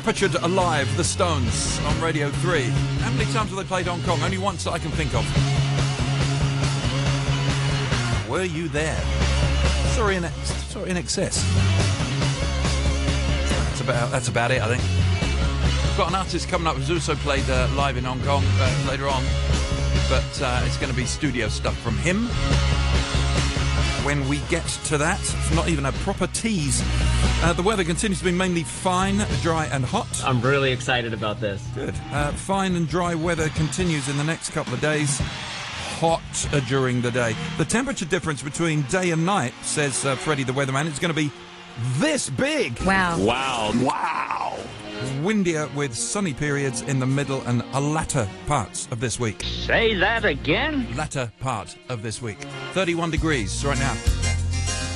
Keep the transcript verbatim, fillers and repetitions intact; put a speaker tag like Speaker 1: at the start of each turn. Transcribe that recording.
Speaker 1: Captured Alive, The Stones, on Radio three. How many times have they played Hong Kong? Only once that I can think of. Were you there? Sorry in, sorry in excess. That's about, that's about it, I think. We've got an artist coming up who's also played uh, live in Hong Kong uh, later on, but uh, it's going to be studio stuff from him. When we get to that, it's not even a proper tease. Uh, the weather continues to be mainly fine, dry and hot.
Speaker 2: I'm really excited about this.
Speaker 1: Good. Uh, fine and dry weather continues in the next couple of days. Hot uh, during the day. The temperature difference between day and night, says uh, Freddie the weatherman, is going to be this big.
Speaker 3: Wow.
Speaker 4: Wow. Wow.
Speaker 1: Windier with sunny periods in the middle and uh, latter parts of this week.
Speaker 5: Say that again?
Speaker 1: Latter part of this week. thirty-one degrees right now.